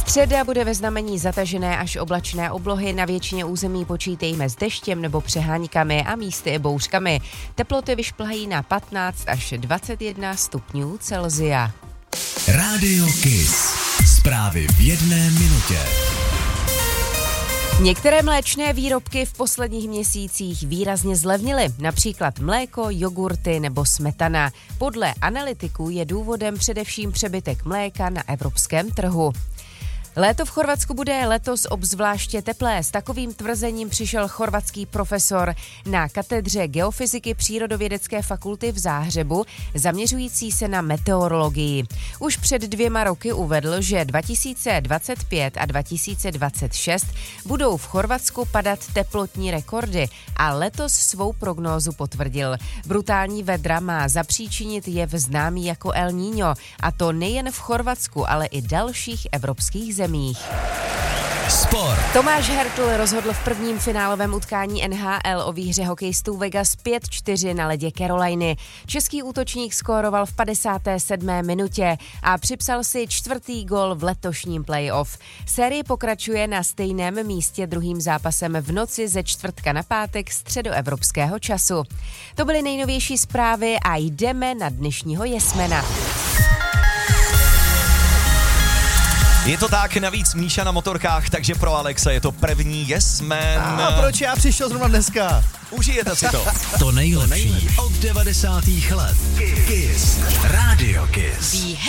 Středa bude ve znamení zatažené až oblačné oblohy, na většině území počítejme s deštěm nebo přeháňkami a místy i bouřkami. Teploty vyšplhají na 15 až 21 stupňů Celsia. Rádio Kiss. Zprávy v 1 minutě. Některé mléčné výrobky v posledních měsících výrazně zlevnily, například mléko, jogurty nebo smetana. Podle analytiků je důvodem především přebytek mléka na evropském trhu. Léto v Chorvatsku bude letos obzvláště teplé. S takovým tvrzením přišel chorvatský profesor na katedře geofyziky Přírodovědecké fakulty v Záhřebu, zaměřující se na meteorologii. Už před 2 roky uvedl, že 2025 a 2026 budou v Chorvatsku padat teplotní rekordy a letos svou prognózu potvrdil. Brutální vedra má zapříčinit jev známý jako El Niño, a to nejen v Chorvatsku, ale i dalších evropských zemích. Sport. Tomáš Hertl rozhodl v prvním finálovém utkání NHL o výhře hokejistů Vegas 5-4 na ledě Caroliny. Český útočník skóroval v 57. minutě a připsal si 4. gól v letošním playoff. Série pokračuje na stejném místě druhým zápasem v noci ze čtvrtka na pátek středoevropského času. To byly nejnovější zprávy a jdeme na dnešního jesmena. Je to tak, navíc Míša na motorkách, takže pro Alexa je to první jesmen. A proč já přišel zrovna dneska? Užijete si to. To nejlepší od 90. let. Kiss. Rádio Kiss.